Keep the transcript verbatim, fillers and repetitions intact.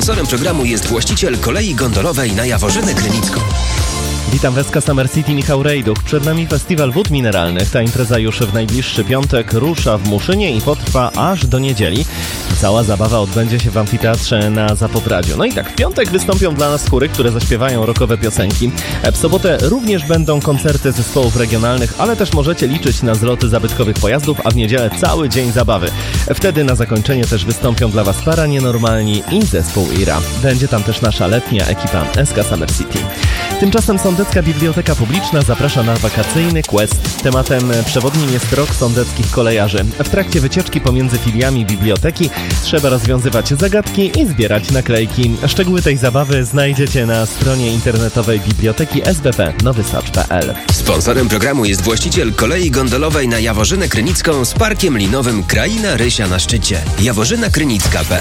Sponsorem programu jest właściciel kolei gondolowej na Jaworzynę Krynicką. Witam w S K Summer City, Michał Rejduch. Przed nami festiwal wód mineralnych. Ta impreza już w najbliższy piątek rusza w Muszynie i potrwa aż do niedzieli. Cała zabawa odbędzie się w amfiteatrze na Zapopradziu. No i tak, w piątek wystąpią dla nas chóry, które zaśpiewają rockowe piosenki. W sobotę również będą koncerty zespołów regionalnych, ale też możecie liczyć na zloty zabytkowych pojazdów, a w niedzielę cały dzień zabawy. Wtedy na zakończenie też wystąpią dla Was Para Nienormalni i zespół Ira. Będzie tam też nasza letnia ekipa S K Summer City. Tymczasem Sądecka Biblioteka Publiczna zaprasza na wakacyjny quest. Tematem przewodnim jest rok sądeckich kolejarzy. W trakcie wycieczki pomiędzy filiami biblioteki trzeba rozwiązywać zagadki i zbierać naklejki. Szczegóły tej zabawy znajdziecie na stronie internetowej biblioteki s b p nowy sacz kropka p l. Sponsorem programu jest właściciel kolei gondolowej na Jaworzynę Krynicką z parkiem linowym Kraina Rysia na szczycie. jaworzyna krynicka kropka p